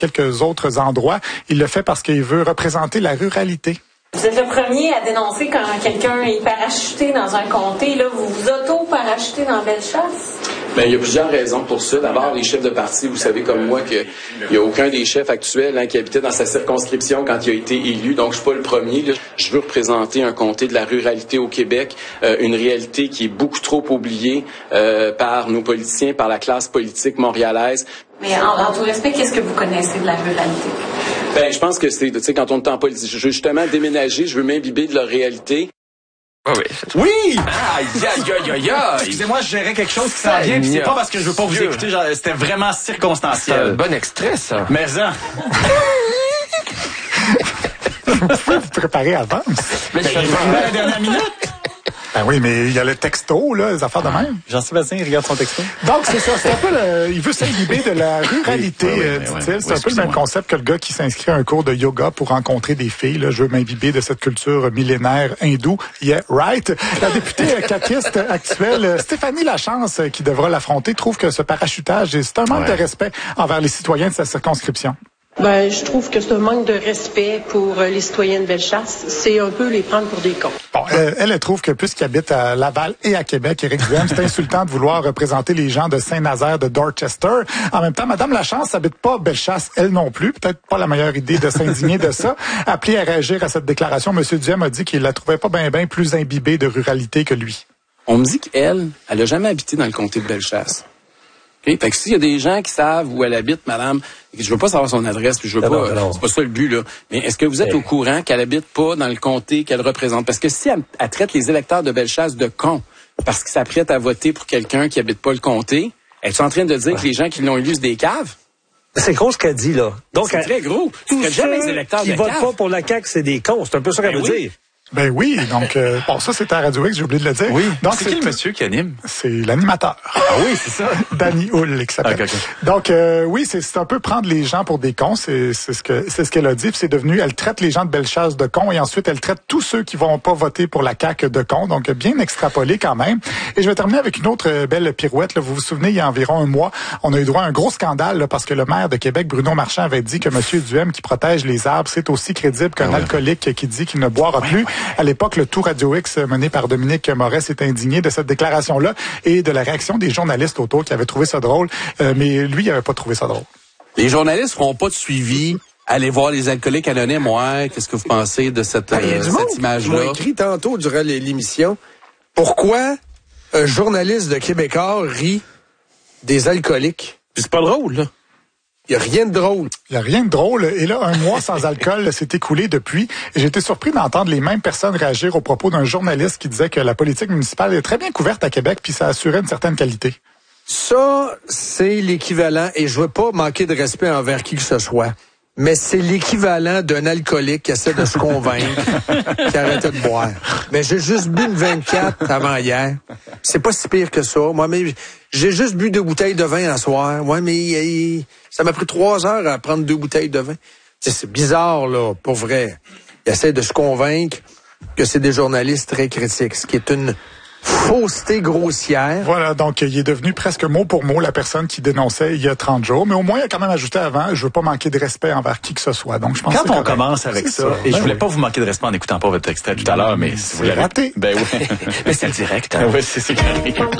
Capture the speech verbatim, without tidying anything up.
quelques autres endroits. Il le fait parce qu'il veut représenter la ruralité. Vous êtes le premier à dénoncer quand quelqu'un est parachuté dans un comté. Là, vous vous auto-parachutez dans Bellechasse? Bien, il y a plusieurs raisons pour ça. D'abord, les chefs de parti, vous savez comme moi qu'il n'y a aucun des chefs actuels hein, qui habitait dans sa circonscription quand il a été élu. Donc, je suis pas le premier. Là. Je veux représenter un comté de la ruralité au Québec, euh, une réalité qui est beaucoup trop oubliée euh, par nos politiciens, par la classe politique montréalaise. Mais en, en tout respect, qu'est-ce que vous connaissez de la ruralité? Ben, je pense que c'est, tu sais, quand on est en politique, je veux justement déménager, je veux m'imbiber de leur réalité. Oh oui. Oui! Aïe, aïe, aïe, aïe, aïe! Excusez-moi, je gérais quelque chose qui s'en vient, puis c'est pas parce que je veux pas vous écouter, genre, c'était vraiment circonstanciel. C'est un bon extrait, ça. Mais ça... Vous pouvez vous préparer avant. Mais je suis à la dernière minute. Ben oui, mais il y a le texto, là, les affaires de même. Jean-Sébastien, il regarde son texto. Donc, c'est ça. C'est un peu le, il veut s'imbiber de la ruralité, oui, oui, euh, oui, dit-il. oui, C'est oui, un peu le même concept que le gars qui s'inscrit à un cours de yoga pour rencontrer des filles. Là. Je veux m'imbiber de cette culture millénaire hindoue. Yeah, right. La députée caquiste actuelle, Stéphanie Lachance, qui devra l'affronter, trouve que ce parachutage, c'est un manque ouais. de respect envers les citoyens de sa circonscription. Ben, je trouve que c'est un manque de respect pour euh, les citoyens de Bellechasse. C'est un peu les prendre pour des cons. Bon, euh, elle, elle trouve que puisqu'il habite à Laval et à Québec, Éric Duhem, c'est insultant de vouloir représenter les gens de Saint-Nazaire, de Dorchester. En même temps, Madame Lachance n'habite pas Bellechasse, elle non plus. Peut-être pas la meilleure idée de s'indigner de ça. Appelé à réagir à cette déclaration, M. Duhem a dit qu'il la trouvait pas bien bien plus imbibée de ruralité que lui. On me dit qu'elle, elle a jamais habité dans le comté de Bellechasse. Okay? Fait que s'il y a des gens qui savent où elle habite, madame, je veux pas savoir son adresse, puis je veux non, pas, non. c'est pas ça le but, là. Mais est-ce que vous êtes hey. au courant qu'elle habite pas dans le comté qu'elle représente? Parce que si elle, elle traite les électeurs de Bellechasse de cons, parce qu'ils s'apprêtent à voter pour quelqu'un qui habite pas le comté, es-tu en train de dire ouais. que les gens qui l'ont élu, c'est des caves? C'est gros ce qu'elle dit, là. Donc, c'est elle, très gros. Tous jamais ceux les électeurs qui de votent cave. pas pour la C A Q, c'est des cons. C'est un peu ça qu'elle ben veut oui. dire. Ben oui, donc euh, bon, ça c'est à Radio X, j'ai oublié de le dire. Oui. Donc c'est qui le monsieur qui anime? C'est l'animateur. Ah oui, c'est ça. Danny Hull, qui s'appelle. Okay, okay. Donc euh, oui, c'est, c'est un peu prendre les gens pour des cons, c'est, c'est ce que c'est ce qu'elle a dit. Puis c'est devenu, elle traite les gens de Bellechasse de cons et ensuite elle traite tous ceux qui vont pas voter pour la C A Q de cons. Donc bien extrapolé quand même. Et je vais terminer avec une autre belle pirouette. Là. Vous vous souvenez, il y a environ un mois, on a eu droit à un gros scandale là, parce que le maire de Québec, Bruno Marchand, avait dit que M. Duhem, qui protège les arbres, c'est aussi crédible qu'un ah ouais. alcoolique qui dit qu'il ne boira ouais, plus. Ouais. À l'époque, le tout Radio X mené par Dominique Moret s'est indigné de cette déclaration-là et de la réaction des journalistes autour qui avaient trouvé ça drôle, euh, mais lui, il n'avait pas trouvé ça drôle. Les journalistes feront pas de suivi. Allez voir les alcooliques anonymes, ouais. Qu'est-ce que vous pensez de cette, euh, cette image-là? Ils m'ont écrit tantôt durant l'émission pourquoi un journaliste de Québécois rit des alcooliques. Puis c'est pas drôle, là. Il n'y a rien de drôle. Il n'y a rien de drôle. Et là, un mois sans alcool s'est écoulé depuis. Et j'ai été surpris d'entendre les mêmes personnes réagir au propos d'un journaliste qui disait que la politique municipale est très bien couverte à Québec puis ça assurait une certaine qualité. Ça, c'est l'équivalent, et je veux pas manquer de respect envers qui que ce soit, mais c'est l'équivalent d'un alcoolique qui essaie de se convaincre qui arrêtait de boire. Mais j'ai juste bu une vingt-quatre avant hier. C'est pas si pire que ça. Moi, mais j'ai juste bu deux bouteilles de vin un soir. Ouais, mais il, ça m'a pris trois heures à prendre deux bouteilles de vin. T'sais, c'est bizarre, là, pour vrai. Il essaie de se convaincre que c'est des journalistes très critiques, ce qui est une fausseté grossière. Voilà, donc il est devenu presque mot pour mot la personne qui dénonçait il y a trente jours, mais au moins il a quand même ajouté avant, je veux pas manquer de respect envers qui que ce soit. Donc je pense quand que on commence avec ça, ça, et ben je voulais oui. pas vous manquer de respect en écoutant pas votre extrait tout à l'heure, mais si vous l'avez raté. Ben oui. Mais c'est le direct. Hein? Oui, c'est c'est carré.